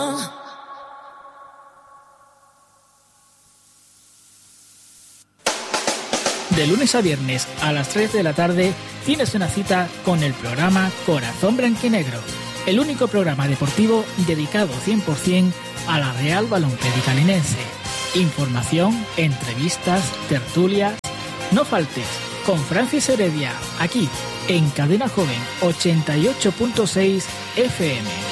De lunes a viernes a las 3 de la tarde tienes una cita con el programa Corazón Blanquinegro, el único programa deportivo dedicado 100% a la Real Balonclérica Linense. Información, entrevistas, tertulias. No faltes con Francis Heredia, aquí en Cadena Joven 88.6 FM.